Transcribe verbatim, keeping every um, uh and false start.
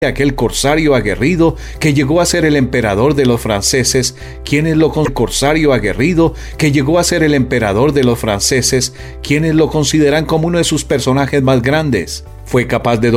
aquel corsario aguerrido que llegó a ser el emperador de los franceses, quienes lo con corsario aguerrido que llegó a ser el emperador de los franceses, quienes lo consideran como uno de sus personajes más grandes. Fue capaz de